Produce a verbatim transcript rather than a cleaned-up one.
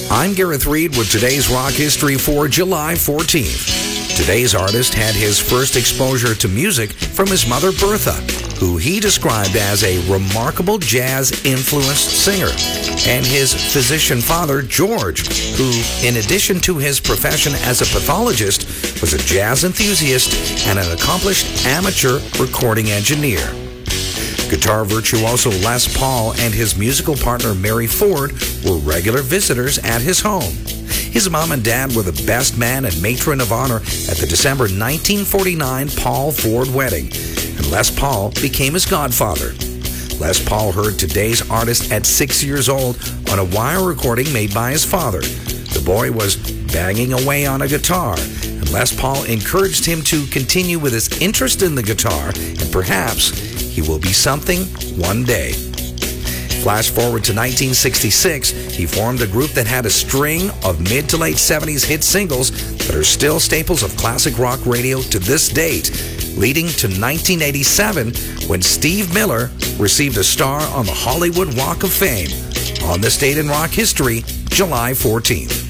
I'm Gareth Reed with today's rock history for July fourteenth. Today's artist had his first exposure to music from his mother Bertha, who he described as a remarkable jazz-influenced singer, and his physician father George, who, in addition to his profession as a pathologist, was a jazz enthusiast and an accomplished amateur recording engineer. Guitar virtuoso Les Paul and his musical partner Mary Ford were regular visitors at his home. His mom and dad were the best man and matron of honor at the December nineteen forty-nine Paul Ford wedding, and Les Paul became his godfather. Les Paul heard today's artist at six years old on a wire recording made by his father. The boy was banging away on a guitar, and Les Paul encouraged him to continue with his interest in the guitar, and perhaps he will be something one day. Flash forward to nineteen sixty-six, he formed a group that had a string of mid to late seventies hit singles that are still staples of classic rock radio to this date, leading to nineteen eighty-seven when Steve Miller received a star on the Hollywood Walk of Fame. On this date in rock history, July fourteenth.